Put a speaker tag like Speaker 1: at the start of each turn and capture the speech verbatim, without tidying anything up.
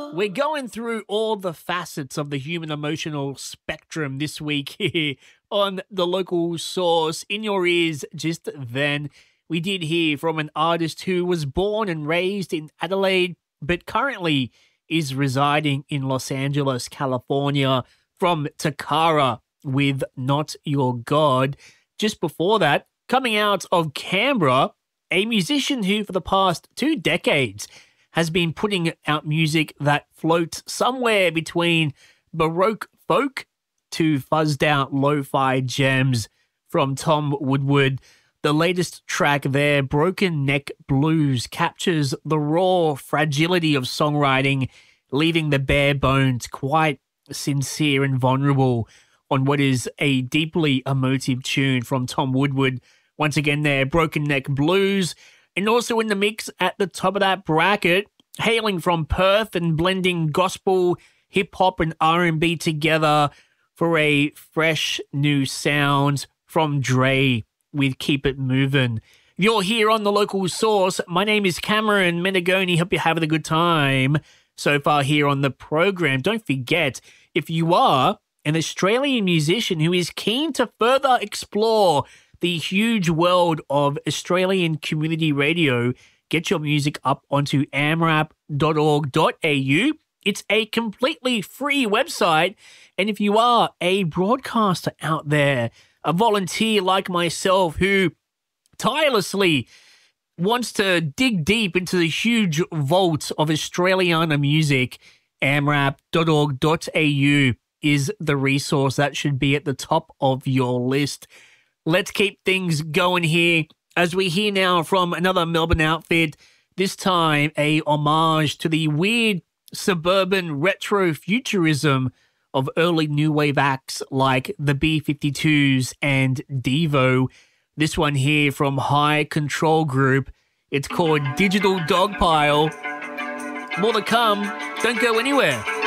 Speaker 1: We're going through all the facets of the human emotional spectrum this week here on The Local Source. In your ears just then, we did hear from an artist who was born and raised in Adelaide, but currently is residing in Los Angeles, California, from Takara with Not Your God. Just before that, coming out of Canberra, a musician who for the past two decades has been putting out music that floats somewhere between Baroque folk to fuzzed out lo-fi gems from Tom Woodward. The latest track there, Broken Neck Blues, captures the raw fragility of songwriting, leaving the bare bones quite sincere and vulnerable on what is a deeply emotive tune from Tom Woodward. Once again there, Broken Neck Blues. And also in the mix at the top of that bracket, hailing from Perth and blending gospel, hip-hop and R and B together for a fresh new sound from Dre with Keep It Movin'. You're here on The Local Source. My name is Cameron Menegoni. Hope you're having a good time so far here on the program. Don't forget, if you are an Australian musician who is keen to further explore the huge world of Australian community radio, get your music up onto a m rap dot org dot a u. It's a completely free website. And if you are a broadcaster out there, a volunteer like myself who tirelessly wants to dig deep into the huge vault of Australiana music, a m rap dot org dot a u is the resource that should be at the top of your list. Let's keep things going here as we hear now from another Melbourne outfit, this time a homage to the weird suburban retro futurism of early new wave acts like the B fifty-twos and Devo. This one here from High Control Group. It's called Digital Dogpile. More to come. Don't go anywhere.